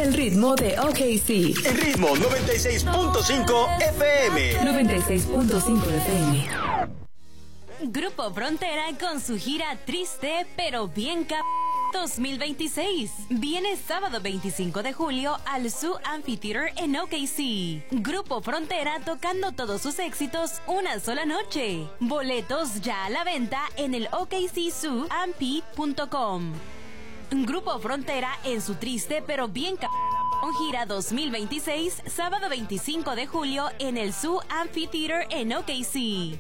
el ritmo de OKC. El ritmo 96.5 FM. 96.5 FM. Grupo Frontera con su gira Triste pero bien 2026. Viene sábado 25 de julio al Zoo Amphitheater en OKC. Grupo Frontera tocando todos sus éxitos una sola noche. Boletos ya a la venta en el OKCZooAmphi.com. Grupo Frontera en su Triste pero bien con gira 2026, sábado 25 de julio en el Zoo Amphitheater en OKC.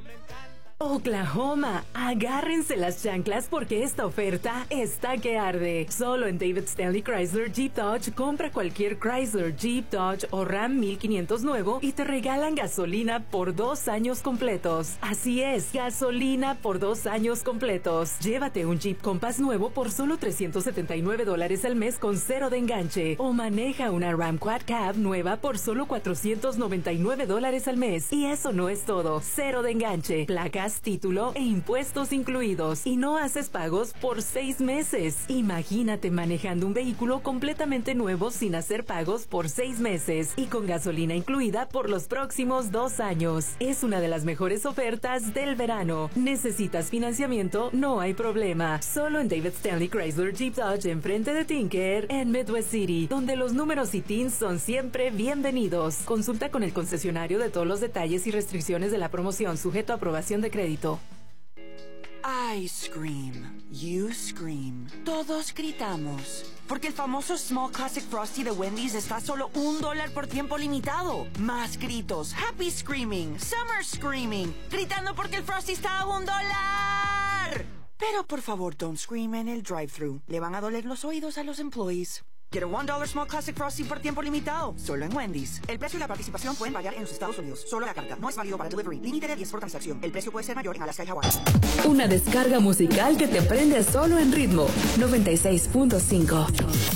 Oklahoma, agárrense las chanclas porque esta oferta está que arde. Solo en David Stanley Chrysler Jeep Dodge compra cualquier Chrysler, Jeep, Dodge o Ram 1500 nuevo y te regalan gasolina por 2 años completos. Así es, gasolina por 2 años completos. Llévate un Jeep Compass nuevo por solo $379 al mes con 0 de enganche. O maneja una Ram Quad Cab nueva por solo $499 al mes. Y eso no es todo. 0 de enganche, placas, título e impuestos incluidos. Y no haces pagos por 6 meses. Imagínate manejando un vehículo completamente nuevo sin hacer pagos por 6 meses y con gasolina incluida por los próximos 2 años. Es una de las mejores ofertas del verano. ¿Necesitas financiamiento? No hay problema. Solo en David Stanley Chrysler Jeep Dodge enfrente de Tinker en Midwest City, donde los números y TINs son siempre bienvenidos. Consulta con el concesionario de todos los detalles y restricciones de la promoción, sujeto a aprobación de crédito. I scream, you scream, todos gritamos. Porque el famoso Small Classic Frosty de Wendy's está a solo $1 por tiempo limitado. Más gritos, happy screaming, summer screaming, gritando porque el Frosty está a $1. Pero por favor, don't scream en el drive-thru. Le van a doler los oídos a los employees. Get a $1 Small Classic Frosty por tiempo limitado, solo en Wendy's. El precio y la participación pueden variar en los Estados Unidos. Solo la carta. No es válido para delivery. Límite de 10 por transacción. El precio puede ser mayor en Alaska y Hawái. Una descarga musical que te prende solo en ritmo 96.5.